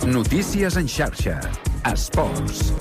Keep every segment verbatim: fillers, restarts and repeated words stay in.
Notícies en xarxa. Esports.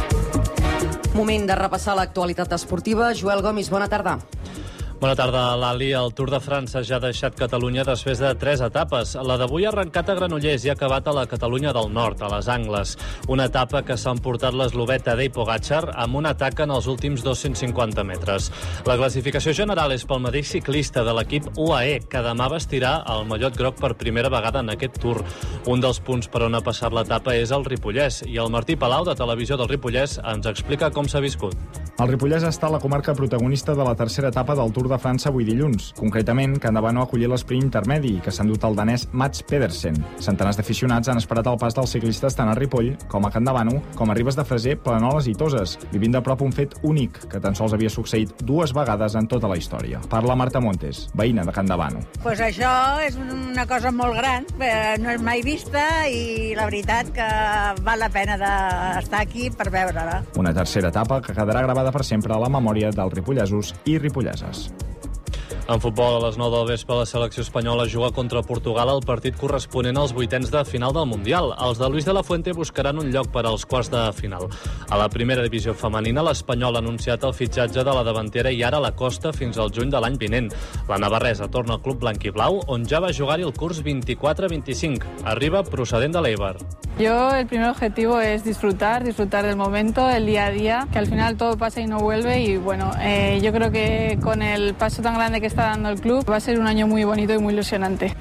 Moment de repassar l'actualitat esportiva. Joel Gomis, bona tarda. Bona tarda, Lali. El Tour de França ja ha deixat Catalunya després de tres etapes. La d'avui ha arrencat a Granollers i ha acabat a la Catalunya del Nord, a les Angles. Una etapa que s'ha emportat l'eslovè Tadej Pogačar amb un atac en els últims dos-cents cinquanta metres. La classificació general és pel mateix ciclista de l'equip U A E, que demà vestirà el mallot groc per primera vegada en aquest Tour. Un dels punts per on ha passat l'etapa és el Ripollès, i el Martí Palau, de Televisió del Ripollès, ens explica com s'ha viscut. El Ripollès està a la comarca protagonista de la tercera etapa del Tour de França avui dilluns. Concretament, que endavant no acollir l'esprint intermedi, que s'ha endut el danès Mats Pedersen. Centenars d'aficionats han esperat el pas dels ciclistes tant a Ripoll, com a Campdevànol, com a Ribes de Freser, Planoles i Toses, vivint de prop un fet únic, que tan sols havia succeït dues vegades en tota la història. Parla Marta Montes, veïna de Campdevànol. Pues això és una cosa molt gran, no és mai vista i la veritat que val la pena d'estar aquí per veure-la. Una tercera etapa que quedarà gravada per sempre a la memòria dels ripollesos i ripolleses. En futbol, a les nou del vespre, la selecció espanyola juga contra Portugal al partit corresponent als vuitens de final del Mundial. Els de Luis de la Fuente buscaran un lloc per als quarts de final. A la primera divisió femenina, l'Espanyol ha anunciat el fitxatge de la davantera Yara Lacosta fins al juny de l'any vinent. La navarresa torna al club blanquiblau, on ja va jugar-hi el curs vint-i-quatre vint-i-cinc. Arriba procedent de l'Eibar. Yo el primer objetivo es disfrutar, disfrutar del momento, el día a día, que al final todo pasa y no vuelve y bueno, eh, yo creo que con el paso tan grande que está dando el club va a ser un año muy bonito y muy ilusionante.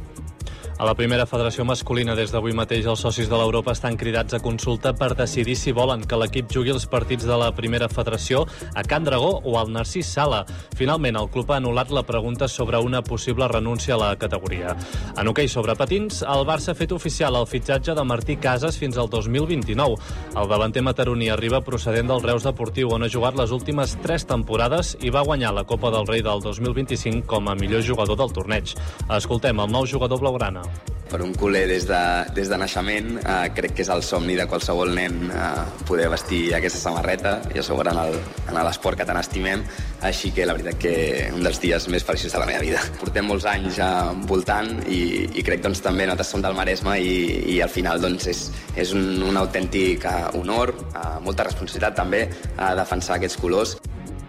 A la primera federació masculina, des d'avui mateix, els socis de l'Europa estan cridats a consulta per decidir si volen que l'equip jugui els partits de la primera federació a Can Dragó o al Narcís Sala. Finalment, el club ha anul·lat la pregunta sobre una possible renúncia a la categoria. En hoquei sobre patins, el Barça ha fet oficial el fitxatge de Martí Casas fins al dos mil vint-i-nou. El davanter mataroní arriba procedent del Reus Deportiu, on ha jugat les últimes tres temporades i va guanyar la Copa del Rei del dos mil vint-i-cinc com a millor jugador del torneig. Escoltem el nou jugador blaugrana. Per un culer des de, des de naixement, eh, crec que és el somni de qualsevol nen eh, poder vestir aquesta samarreta, i a sobre en l'esport que tant estimem, així que la veritat que un dels dies més feliços de la meva vida. Portem molts anys eh, voltant i, i crec doncs també nosaltres som del Maresme i, i al final doncs és, és un, un autèntic eh, honor, eh, molta responsabilitat també a eh, defensar aquests colors.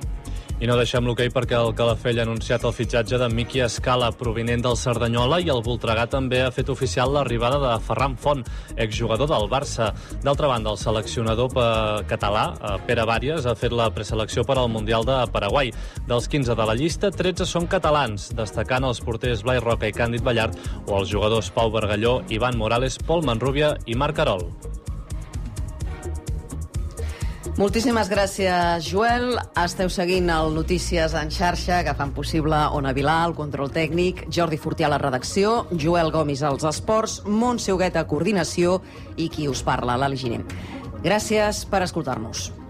I no deixem l'hoquei perquè el Calafell ha anunciat el fitxatge de Miqui Escala, provinent del Cerdanyola, i el Voltregà també ha fet oficial l'arribada de Ferran Font, exjugador del Barça. D'altra banda, el seleccionador català, Pere Bàries, ha fet la preselecció per al Mundial de Paraguai. Dels quinze de la llista, tretze són catalans, destacant els porters Blai Roca i Càndid Ballart o els jugadors Pau Bargalló, Ivan Morales, Pol Manrubia i Marc Carol. Moltíssimes gràcies, Joel. Esteu seguint el Notícies en xarxa, que fan possible Ona Vilà, el control tècnic, Jordi Fortià a la redacció, Joel Gomis als esports, Montse Huguet a coordinació i qui us parla, l'Ali Giner. Gràcies per escoltar-nos.